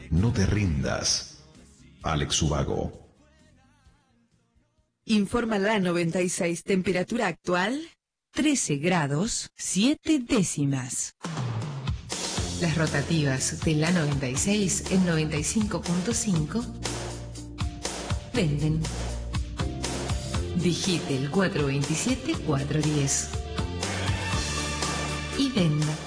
No te rindas. Alex Ubago. Informa la 96. Temperatura actual, 13 grados, 7 décimas. Las rotativas de la 96 en 95.5 venden. Digite el 427-410 y venda.